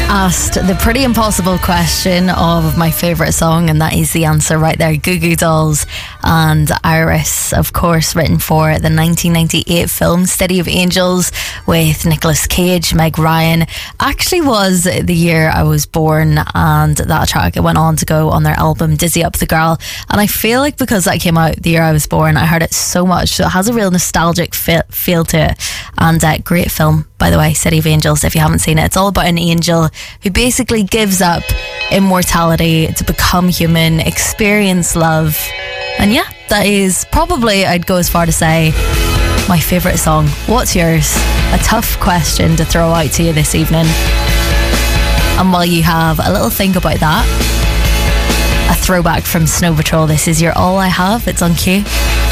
asked the pretty impossible question of my favourite song, and that is the answer right there. Goo Goo Dolls and Iris, of course, written for the 1998 film City of Angels with Nicolas Cage, Meg Ryan. Actually was the year I was born, and that track, it went on to go on their album Dizzy Up the Girl, and I feel like because that came out the year I was born, I heard it so much, so it has a real nostalgic feel to it. And great film, by the way, City of Angels, if you haven't seen it. It's all about an angel who basically gives up immortality to become human, experience love. And yeah, that is probably, I'd go as far to say, my favourite song. What's yours? A tough question to throw out to you this evening. And while you have a little think about that, a throwback from Snow Patrol. This is You're All I Have. It's on Q.